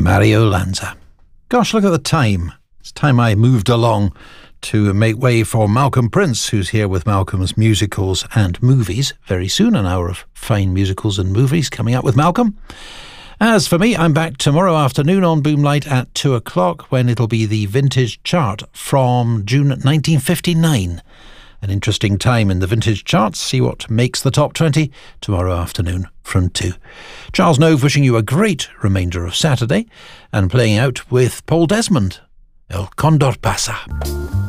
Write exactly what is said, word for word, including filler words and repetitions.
Mario Lanza. Gosh, look at the time. It's time I moved along to make way for Malcolm Prince, who's here with Malcolm's Musicals and Movies very soon. An hour of fine musicals and movies coming up with Malcolm. As for me, I'm back tomorrow afternoon on Boomlight at two o'clock when it'll be the Vintage Chart from June nineteen fifty-nine. An interesting time in the vintage charts. See what makes the top twenty tomorrow afternoon from two. Charles Nove wishing you a great remainder of Saturday and playing out with Paul Desmond, El Condor Pasa.